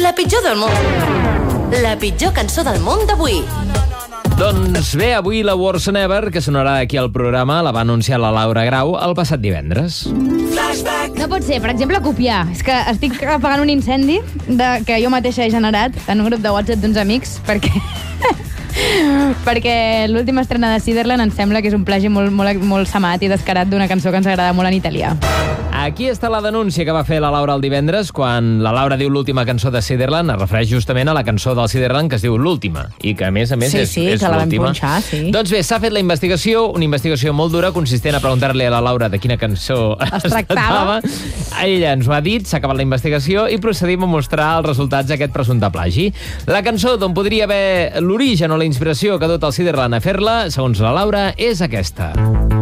La pitjor del món. La pitjor cançó del món d'avui. Doncs bé, avui la Worse Than Ever, que sonarà aquí al programa, la va anunciar la Laura Grau el passat divendres. No pot ser, per exemple, copiar. És que estic apagant un incendi que jo mateixa he generat en un grup de WhatsApp d'uns amics, perquè l'última estrena de Ciderland em sembla que és un plagi molt samat i descarat d'una cançó que ens agrada molt en italià. Aquí està la denúncia que va fer la Laura el divendres quan la Laura diu l'última cançó de Ciderland, es refereix justament a la cançó del Ciderland que es diu L'Última, i que a més és que la vam l'última. punxar, sí. Doncs bé, s'ha fet la investigació, una investigació molt dura, consistent a preguntar-li a la Laura de quina cançó es tractava. Ella ens ho ha dit, s'ha acabat la investigació i procedim a mostrar els resultats d'aquest presumpte plagi. La cançó d'on podria haver l'origen o la inspiració que ha dut el Ciderland a fer-la, segons la Laura, és aquesta.